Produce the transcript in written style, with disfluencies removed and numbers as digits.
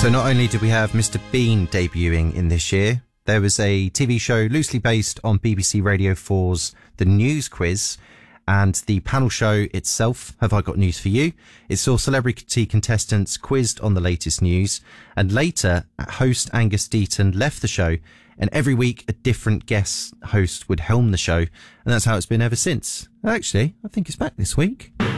So not only did we have Mr. Bean debuting in this year, there was a TV show loosely based on BBC Radio 4's The News Quiz, and the panel show itself, Have I Got News For You? It saw celebrity contestants quizzed on the latest news, and later host Angus Deaton left the show, and every week a different guest host would helm the show, and that's how it's been ever since. Actually, I think it's back this week.